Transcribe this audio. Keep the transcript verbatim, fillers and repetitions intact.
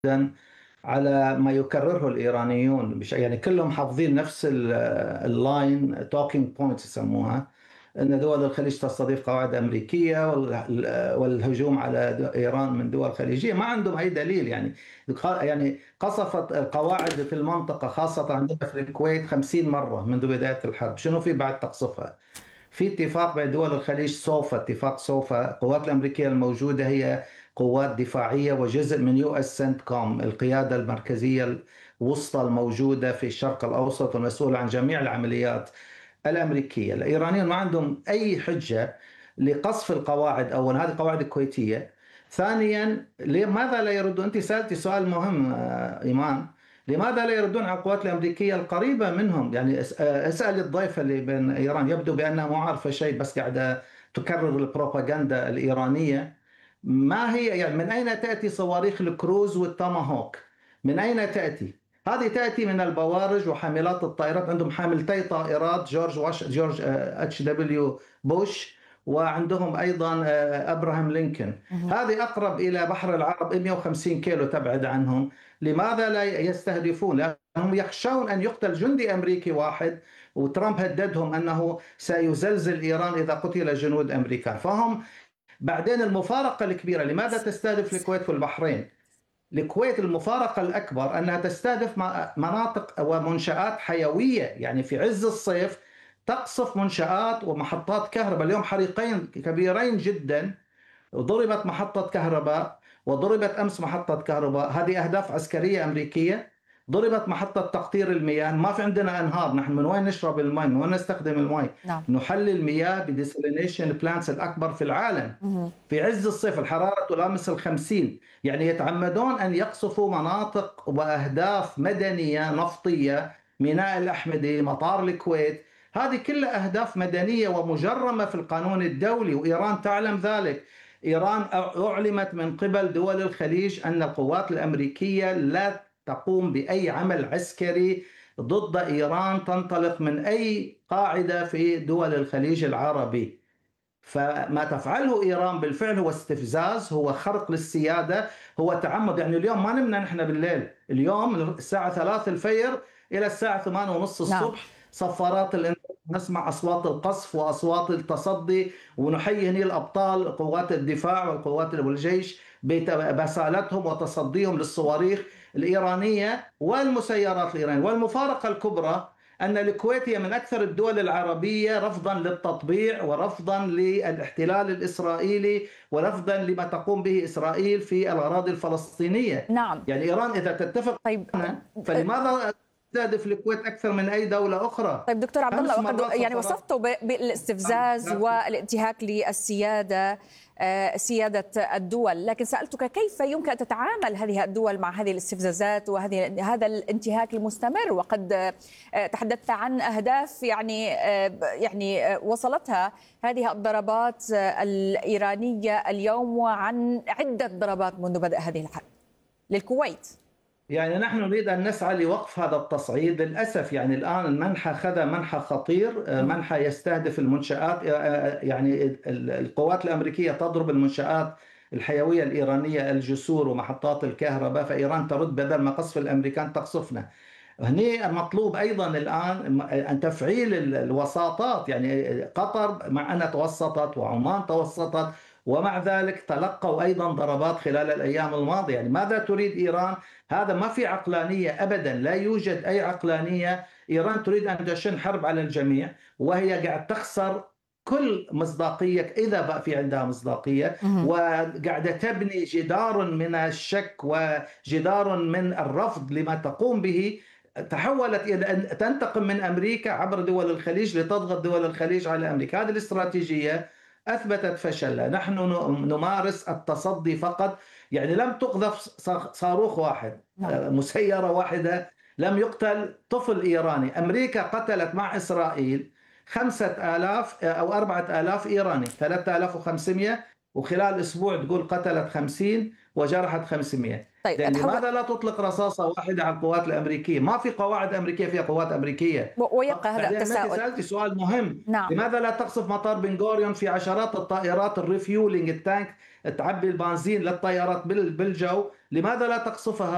على ما يكرره الإيرانيون، بش- يعني كلهم حافظين نفس اللاين توكينج بوينتس يسموها، أن دول الخليج تستضيف قواعد أمريكية وال- والهجوم على دو- إيران من دول خليجية. ما عندهم أي دليل. يعني يعني قصفت القواعد في المنطقة، خاصة عندنا في الكويت خمسين مرة منذ بداية الحرب. شنو في بعد تقصفها؟ في اتفاق بين دول الخليج سوفا، اتفاق سوفا. القوات الأمريكية الموجودة هي قوات دفاعية وجزء من يو اس سنت كوم، القيادة المركزية الوسطى الموجودة في الشرق الأوسط والمسؤولة عن جميع العمليات الأمريكية. الإيرانيين ما عندهم أي حجة لقصف القواعد. أولا هذه قواعد كويتية. ثانيا لماذا لا يردون؟ أنت سألتي سؤال مهم آه، إيمان، لماذا لا يردون على القوات الأمريكية القريبة منهم؟ يعني اس- آه، اسأل الضيفة اللي بين إيران، يبدو بأنها مو عارفة شيء، بس قاعدة تكرر البروباغندا الإيرانية. ما هي يعني من أين تأتي صواريخ الكروز والتاماهوك؟ من أين تأتي؟ هذه تأتي من البوارج وحاملات الطائرات. عندهم حاملتي طائرات جورج واش جورج آه، اتش دبليو بوش، وعندهم أيضا آه، أبراهام لينكولن. مهم. هذه أقرب إلى بحر العرب مئة وخمسين كيلو تبعد عنهم. لماذا لا يستهدفون؟ لأنهم يخشون أن يقتل جندي أمريكي واحد، وترامب هددهم أنه سيزلزل إيران إذا قتل جنود أمريكان. فهم بعدين المفارقة الكبيرة، لماذا تستهدف الكويت والبحرين؟ الكويت المفارقة الأكبر أنها تستهدف مناطق ومنشآت حيوية. يعني في عز الصيف تقصف منشآت ومحطات كهرباء. اليوم حريقين كبيرين جدا، ضربت محطة كهرباء، وضربت أمس محطة كهرباء. هذه أهداف عسكرية أمريكية. ضربت محطة تقطير المياه. ما في عندنا أنهار، نحن من وين نشرب الماء؟ من وين نستخدم الماء؟ نعم. نحلل مياه بديسلينيشن بلانتس الأكبر في العالم. مهم. في عز الصيف الحرارة تلامس الخمسين. يعني يتعمدون أن يقصفوا مناطق وأهداف مدنية نفطية، ميناء الأحمدي، مطار الكويت. هذه كلها أهداف مدنية ومجرمة في القانون الدولي، وإيران تعلم ذلك. إيران أعلمت من قبل دول الخليج أن القوات الأمريكية لا تقوم بأي عمل عسكري ضد إيران تنطلق من أي قاعدة في دول الخليج العربي. فما تفعله إيران بالفعل هو استفزاز، هو خرق للسيادة، هو تعمد. يعني اليوم ما نمنا نحن بالليل، اليوم الساعة ثلاثة الفجر إلى الساعة ثمانية ونص نعم. الصبح صفارات الانذار، نسمع أصوات القصف وأصوات التصدي، ونحيي هني الأبطال قوات الدفاع والقوات والجيش ببسالتهم وتصديهم للصواريخ الإيرانية والمسيرات الإيرانية. والمفارقة الكبرى أن الكويت هي من أكثر الدول العربية رفضا للتطبيع ورفضا للاحتلال الإسرائيلي ورفضا لما تقوم به إسرائيل في الأراضي الفلسطينية. نعم. يعني إيران إذا تتفق طيب. معنا، فلماذا تستهدف الكويت أكثر من أي دولة أخرى؟ طيب دكتور عبد الله، خمس وقد مرات يعني سفرات. وصفته ب- بالاستفزاز والانتهاك للسيادة، آه، سيادة الدول، لكن سألتك كيف يمكن أن تتعامل هذه الدول مع هذه الاستفزازات وهذه هذا الانتهاك المستمر؟ وقد آه، تحدثت عن أهداف يعني آه، يعني آه، وصلتها هذه الضربات آه، الإيرانية اليوم، وعن عدة ضربات منذ بدء هذه الحرب للكويت. يعني نحن نريد أن نسعى لوقف هذا التصعيد. للأسف يعني الآن المنحى خذا منحى خطير، منحى يستهدف المنشآت. يعني ال- القوات الأمريكية تضرب المنشآت الحيوية الإيرانية، الجسور ومحطات الكهرباء، فإيران ترد بدل ما قصف الأمريكان تقصفنا. هني المطلوب أيضا الآن أن تفعيل ال- الوساطات. يعني قطر مع أنها توسطت وعمان توسطت، ومع ذلك تلقوا أيضا ضربات خلال الأيام الماضية. يعني ماذا تريد إيران؟ هذا ما في عقلانية أبدا، لا يوجد أي عقلانية. إيران تريد أن تشن حرب على الجميع، وهي قاعد تخسر كل مصداقية إذا بقى في عندها مصداقية، مهم. وقاعدة تبني جدار من الشك وجدار من الرفض لما تقوم به. تحولت إلى أن تنتقم من أمريكا عبر دول الخليج لتضغط دول الخليج على أمريكا. هذه الاستراتيجية أثبتت فشلها. نحن نمارس التصدي فقط. يعني لم تقذف صاروخ واحد، نعم. مسيرة واحدة، لم يقتل طفل إيراني. أمريكا قتلت مع إسرائيل خمسة آلاف أو أربعة آلاف إيراني، ثلاثة آلاف وخمسمئة، وخلال أسبوع تقول قتلت خمسين وجرحت خمسمئة. طيب لأن أتحول. لماذا لا تطلق رصاصة واحدة على القوات الأمريكية؟ ما في قواعد أمريكية فيها قوات أمريكية. و- ويبقى هذا بعدين أنت التساؤل. سألت سؤال مهم، نعم. لماذا لا تقصف مطار بن غوريون؟ في عشرات الطائرات الريفيولينج التانك تعبي البنزين للطيارات بالجو، لماذا لا تقصفها؟